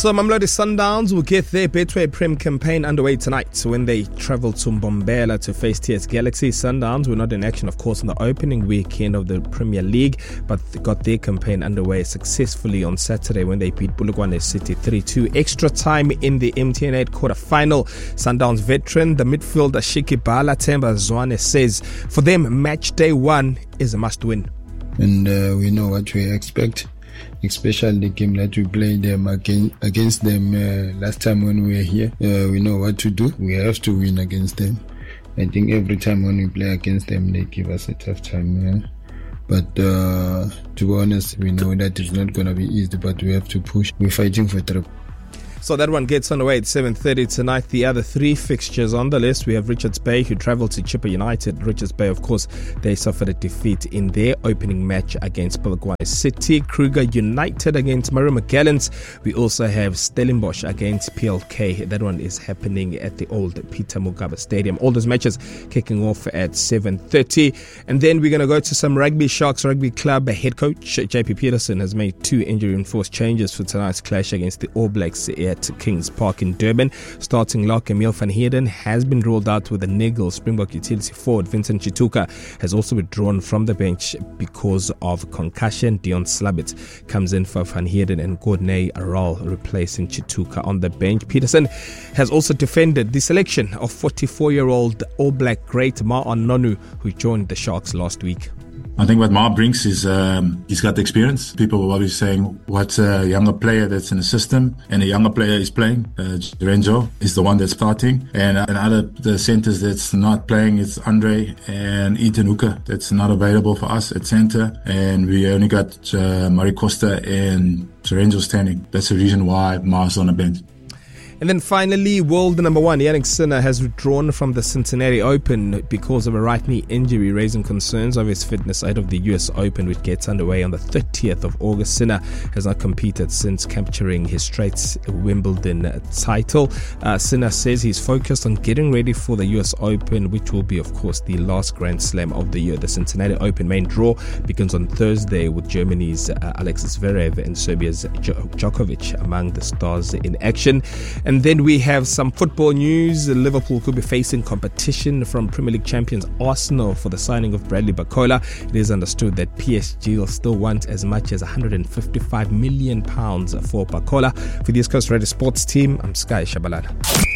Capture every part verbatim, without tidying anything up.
So Mamelodi Sundowns will get their Betway Prem campaign underway tonight. So when they travel to Mbombela to face T S Galaxy, Sundowns were not in action, of course, on the opening weekend of the Premier League, but they got their campaign underway successfully on Saturday when they beat Bulugwane City three two. Extra time in the M T N eight quarter-final. Sundowns veteran, the midfielder Shikibala Temba Zwane, says for them, match day one is a must-win. And uh, we know what we expect, especially the game that we played them against, against them uh, last time when we were here. Uh, we know what to do. We have to win against them. I think every time when we play against them, they give us a tough time. Yeah? But uh, to be honest, we know that it's not going to be easy, but we have to push. We're fighting for three. So that one gets underway at seven thirty tonight. The other three fixtures on the list, we have Richards Bay, who travelled to Chippa United. Richards Bay, of course, they suffered a defeat in their opening match against Bulugwane City. Kruger United against Murray McGallants. We also have Stellenbosch against P L K. That one is happening at the old Peter Mugabe Stadium. All those matches kicking off at seven thirty. And then we're going to go to some rugby. Sharks Rugby Club head coach J P Peterson has made two injury-enforced changes for tonight's clash against the All Blacks at Kings Park in Durban. Starting lock Emil van Heerden has been ruled out with a niggle. Springbok utility forward Vincent Chituka has also withdrawn from the bench because of concussion. Dion Slabbit comes in for van Heerden and Gordney Aral replacing Chituka on the bench. Peterson has also defended the selection of forty-four-year-old All Black great Ma'an Nonu, who joined the Sharks last week. I think what Ma brings is um, he's got the experience. People were always saying, what's a younger player that's in the system? And a younger player is playing. Uh, Renzo is the one that's starting. And uh, another the centers that's not playing is Andre and Ethan Hooker that's not available for us at center. And we only got uh, Mari Costa and Renzo standing. That's the reason why Ma's on the bench. And then finally, world number one, Yannick Sinner has withdrawn from the Cincinnati Open because of a right knee injury, raising concerns of his fitness ahead of the U S Open, which gets underway on the thirtieth of August. Sinner has not competed since capturing his straight Wimbledon title. Uh, Sinner says he's focused on getting ready for the U S Open, which will be, of course, the last Grand Slam of the year. The Cincinnati Open main draw begins on Thursday with Germany's uh, Alexis Zverev and Serbia's Djokovic among the stars in action. And then we have some football news. Liverpool could be facing competition from Premier League champions Arsenal for the signing of Bradley Barcola. It is understood that P S G will still want as much as one hundred fifty-five million pounds for Barcola. For the East Coast Radio Sports team, I'm Sky Shabalala.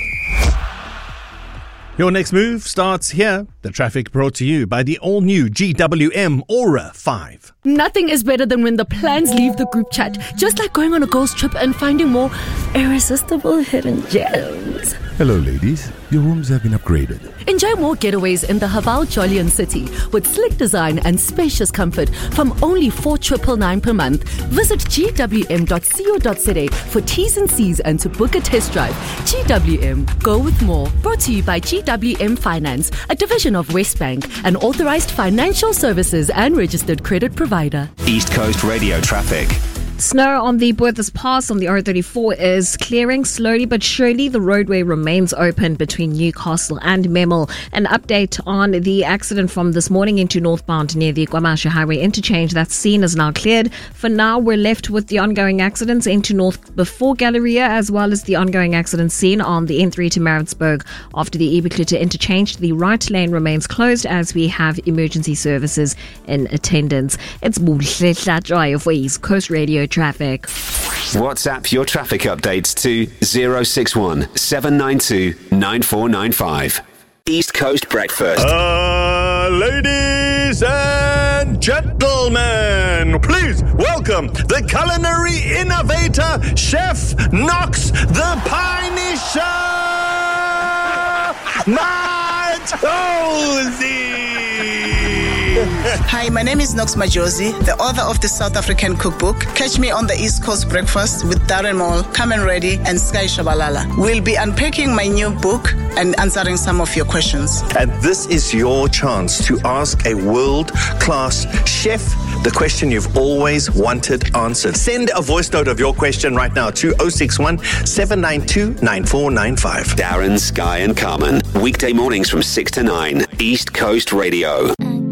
Your next move starts here. The traffic brought to you by the all-new G W M Aura five. Nothing is better than when the plans leave the group chat. Just like going on a girls' trip and finding more irresistible hidden gems. Hello, ladies. Your rooms have been upgraded. Enjoy more getaways in the Haval Jolian City with slick design and spacious comfort from only four thousand nine hundred ninety-nine per month. Visit g w m dot co dot z a for T's and C's and to book a test drive. G W M, go with more. Brought to you by G W M Finance, a division of Westbank, an authorized financial services and registered credit provider. East Coast Radio traffic. Snow on the Berthas Pass on the R thirty-four is clearing slowly but surely. The roadway remains open between Newcastle and Memel. An update on the accident from this morning into northbound near the KwaMashu Highway interchange. That scene is now cleared. For now, we're left with the ongoing accidents into north before Galleria, as well as the ongoing accident scene on the N three to Maritzburg after the Ebeklute interchange. The right lane remains closed as we have emergency services in attendance. It's Buhle Joy for East Coast Radio traffic. WhatsApp your traffic updates to zero six one seven nine two nine four nine five. East Coast Breakfast. Uh, ladies and gentlemen, please welcome the culinary innovator, Chef Knox the Punisher, Matosi. Hi, my name is Knox Majosi, the author of the South African Cookbook. Catch me on the East Coast Breakfast with Darren Moll, Carmen Reddy, and Sky Shabalala. We'll be unpacking my new book and answering some of your questions. And this is your chance to ask a world-class chef the question you've always wanted answered. Send a voice note of your question right now to zero six one seven nine two nine four nine five. Darren, Sky, and Carmen. Weekday mornings from six to nine. East Coast Radio.